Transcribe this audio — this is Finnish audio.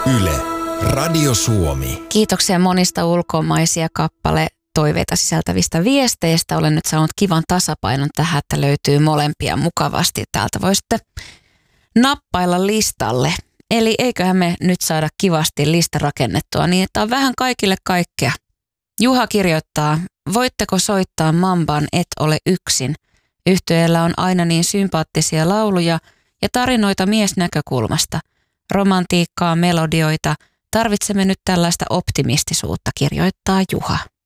Yle, Radio Suomi. Kiitoksia monista ulkomaisia toiveita sisältävistä viesteistä. Olen nyt saanut kivan tasapainon tähän, että löytyy molempia mukavasti. Täältä voisitte nappailla listalle. Eli eiköhän me nyt saada kivasti lista rakennettua niin, että on vähän kaikille kaikkea. Juha kirjoittaa, voitteko soittaa Mamban Et ole yksin? Yhtyeellä on aina niin sympaattisia lauluja ja tarinoita miesnäkökulmasta. Romantiikkaa, melodioita. Tarvitsemme nyt tällaista optimistisuutta, kirjoittaa Juha.